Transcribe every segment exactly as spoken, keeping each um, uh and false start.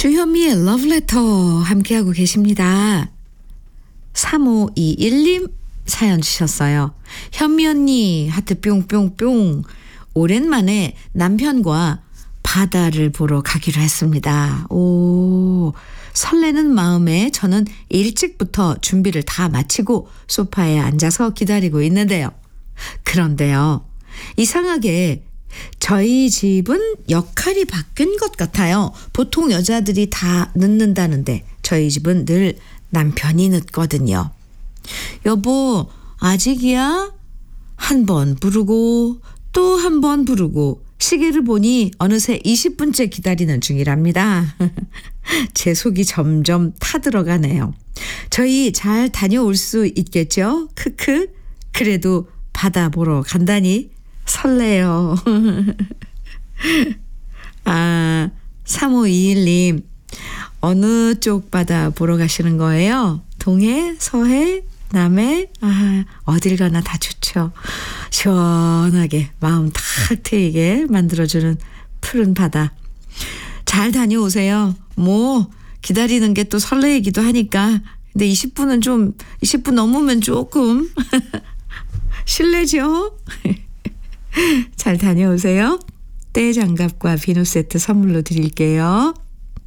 주현미의 러브레터 함께하고 계십니다. 삼오이일 님 사연 주셨어요. 현미 언니 하트 뿅뿅뿅. 오랜만에 남편과 바다를 보러 가기로 했습니다. 오, 설레는 마음에 저는 일찍부터 준비를 다 마치고 소파에 앉아서 기다리고 있는데요. 그런데요, 이상하게 저희 집은 역할이 바뀐 것 같아요. 보통 여자들이 다 늦는다는데 저희 집은 늘 남편이 늦거든요. 여보, 아직이야? 한 번 부르고 또 한 번 부르고 시계를 보니 어느새 이십 분째 기다리는 중이랍니다. 제 속이 점점 타들어가네요. 저희 잘 다녀올 수 있겠죠? 크크. 그래도 바다 보러 간다니 설레요. 아, 삼오이일 님 어느 쪽 바다 보러 가시는 거예요? 동해, 서해, 남해? 아, 어딜 가나 다 좋죠. 시원하게 마음 탁 트이게 만들어주는 푸른 바다. 잘 다녀오세요. 뭐 기다리는 게 또 설레이기도 하니까. 근데 이십 분은 좀 이십 분 넘으면 조금 실례죠. 잘 다녀오세요. 때 장갑과 비누 세트 선물로 드릴게요.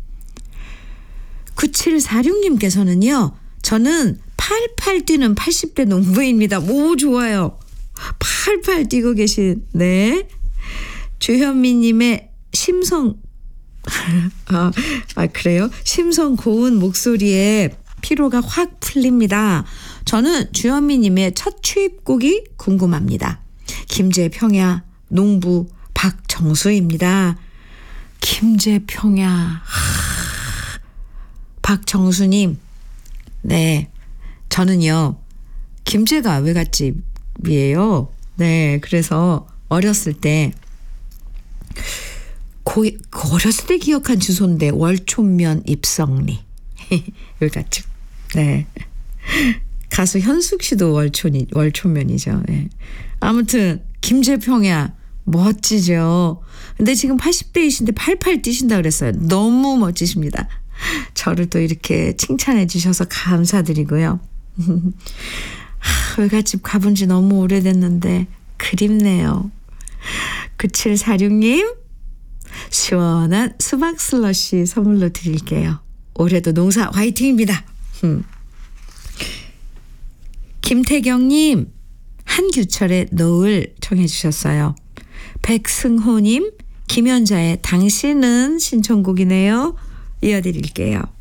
구칠사육 님께서는요. 저는 팔팔 뛰는 팔십 대 농부입니다. 오, 좋아요. 팔팔 뛰고 계신 네 주현미님의 심성 아, 아 그래요? 심성 고운 목소리에 피로가 확 풀립니다. 저는 주현미님의 첫 추입곡이 궁금합니다. 김제평야 농부 박정수입니다. 김제평야 박정수님, 네, 저는요 김제가 외갓집이에요. 네, 그래서 어렸을 때 고, 어렸을 때 기억한 주소인데 월촌면 입성리 외갓집. 네, 가수 현숙 씨도 월촌이 월촌면이죠. 네. 아무튼 김제평야 멋지죠. 근데 지금 팔십 대이신데 팔팔 뛰신다 그랬어요. 너무 멋지십니다. 저를 또 이렇게 칭찬해 주셔서 감사드리고요. 외갓집 가본 지 너무 오래됐는데 그립네요. 구칠사육 님 시원한 수박 슬러시 선물로 드릴게요. 올해도 농사 화이팅입니다. 김태경님 한규철의 노을 청해 주셨어요. 백승호님 김연자의 당신은 신청곡이네요. 이어드릴게요.